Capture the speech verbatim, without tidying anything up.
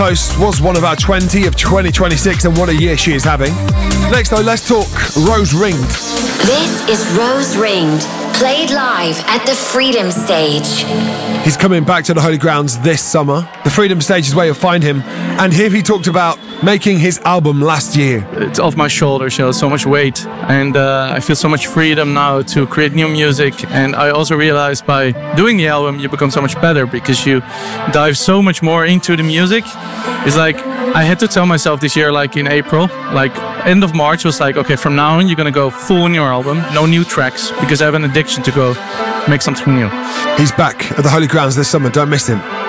Post was one of our twenty of twenty twenty-six, and what a year she is having. Next though, let's talk Rose Ringed. This is Rose Ringed, played live at the Freedom Stage. He's coming back to the Holy Grounds this summer. The Freedom Stage is where you'll find him. And here he talked about making his album last year. It's off my shoulders, you know, so much weight. And uh, I feel so much freedom now to create new music. And I also realized by doing the album, you become so much better because you dive so much more into the music. It's like, I had to tell myself this year, like in April, like end of March was like, okay, from now on, you're going to go full in your album. No new tracks because I have an addiction to go make something new. He's back at the Holy Grounds this summer. Don't miss him.